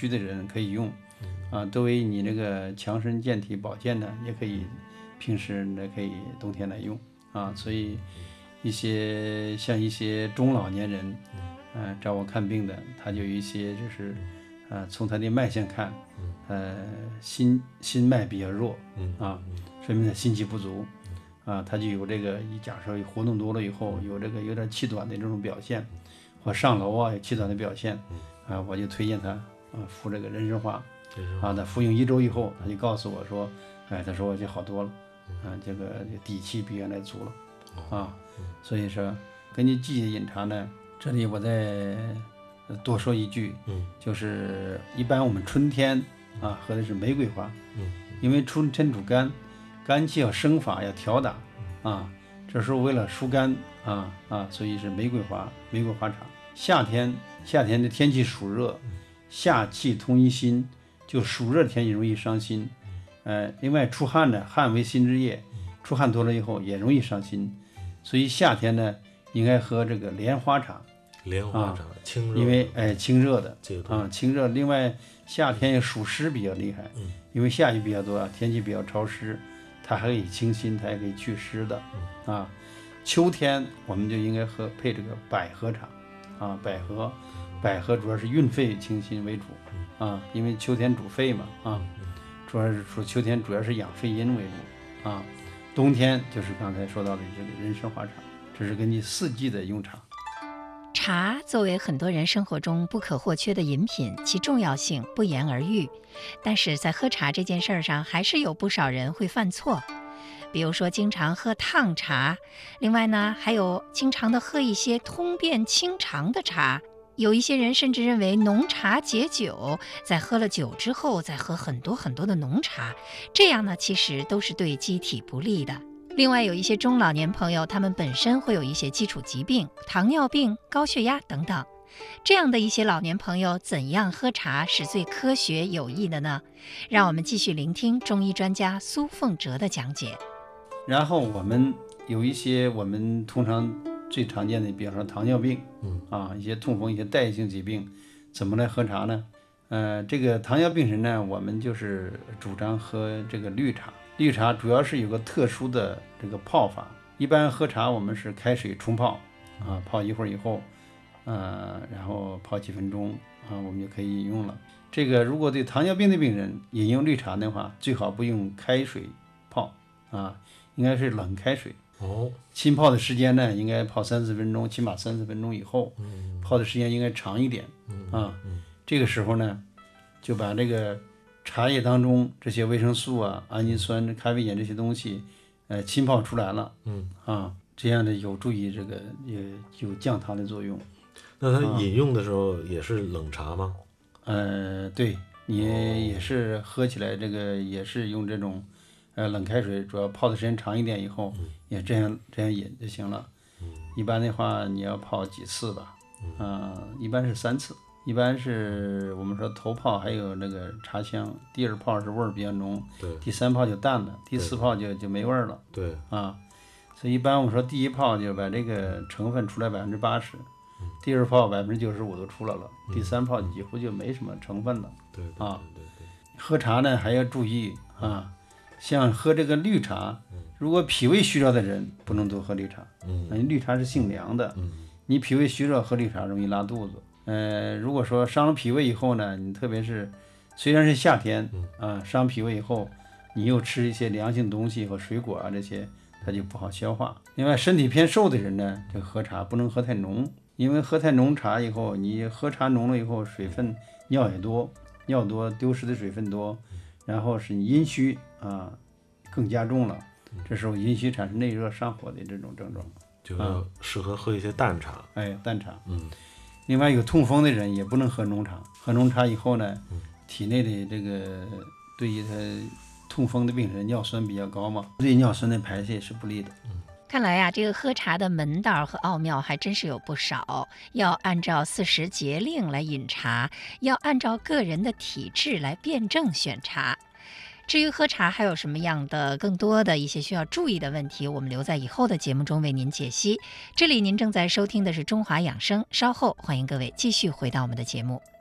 虚的人可以用，作为你那个强身健体保健呢，也可以平时呢可以冬天来用所以像一些中老年人，找我看病的，他就有一些就是从他的脉象看，心脉比较弱说明他心气不足他就有这个假设活动多了以后有这个有点气短的这种表现，或上楼有气短的表现我就推荐他服这个人参花他服用1周以后，他就告诉我说，他说我就好多了这个底气比原来足了所以说根据季节饮茶呢，这里我再多说一句，就是一般我们春天喝的是玫瑰花，因为春天主肝，肝气要生发要调达这时候为了疏肝所以是玫瑰花茶。夏天的天气暑热，夏气通于心，就暑热天气容易伤心另外出汗呢，汗为心之液，出汗多了以后也容易伤心，所以夏天呢应该喝这个莲花茶。 清热， 因为清热的这个清热。另外夏天也暑湿比较厉害，因为下雨比较多天气比较潮湿，它还可以清心，它还可以祛湿的秋天我们就应该配这个百合茶百合主要是运肺清心为主因为秋天主肺嘛主要是说秋天主要是养肺阴为主冬天就是刚才说到的这个人参花茶，这是根据四季的用茶。 茶作为很多人生活中不可或缺的饮品，其重要性不言而喻。但是在喝茶这件事上，还是有不少人会犯错。比如说经常喝烫茶，另外呢，还有经常的喝一些通便清肠的茶。有一些人甚至认为浓茶解酒，在喝了酒之后再喝很多很多的浓茶，这样呢其实都是对机体不利的。另外有一些中老年朋友，他们本身会有一些基础疾病，糖尿病、高血压等等，这样的一些老年朋友怎样喝茶是最科学有益的呢？让我们继续聆听中医专家苏凤哲的讲解。 然后我们有一些我们通常最常见的，比方说糖尿病一些痛风、一些代谢性疾病，怎么来喝茶呢？这个糖尿病人呢，我们就是主张喝这个绿茶。绿茶主要是有个特殊的这个泡法，一般喝茶我们是开水冲泡泡一会儿以后然后泡几分钟我们就可以饮用了。这个如果对糖尿病的病人饮用绿茶的话，最好不用开水泡应该是冷开水浸泡的时间呢应该泡3-4分钟，起码3-4分钟以后泡的时间应该长一点这个时候呢就把这个茶叶当中这些维生素氨基酸、咖啡碱这些东西浸泡出来了这样的有助于这个也有降糖的作用。 那它饮用的时候也是冷茶吗？ 对，你也是喝起来这个也是用这种冷开水，主要泡的时间长一点以后也这样饮就行了一般的话你要泡几次吧一般是3次。一般是我们说头泡还有那个茶香，第2泡是味儿比较浓，第3泡就淡了，第4泡就没味儿了。 对所以一般我们说第1泡就把这个成分出来80%，第2泡95%都出来了，第3泡几乎就没什么成分了。 对喝茶呢还要注意像喝这个绿茶，如果脾胃虚弱的人不能多喝绿茶绿茶是性凉的你脾胃虚弱喝绿茶容易拉肚子。如果说伤了脾胃以后呢，你特别是虽然是夏天伤脾胃以后，你又吃一些凉性东西和水果这些，它就不好消化。另外身体偏瘦的人呢，这个喝茶不能喝太浓，因为喝太浓茶以后，你喝茶浓了以后水分尿也多，尿多丢失的水分多，然后使你阴虚更加重了，这时候阴虚产生内热上火的这种症状， 就要适合喝一些淡茶淡茶另外有痛风的人也不能喝浓茶，喝浓茶以后呢体内的这个对于他痛风的病人尿酸比较高嘛，对尿酸的排泄是不利的看来这个喝茶的门道和奥妙还真是有不少，要按照40节令来饮茶，要按照个人的体质来辩证选茶。至于喝茶还有什么样的更多的一些需要注意的问题，我们留在以后的节目中为您解析。这里您正在收听的是中华养生，稍后欢迎各位继续回到我们的节目。